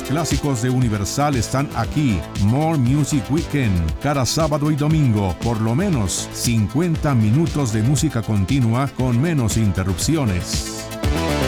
clásicos de Universal están aquí. More Music Weekend. Cada sábado y domingo, por lo menos 50 minutos de música continua con menos interrupciones.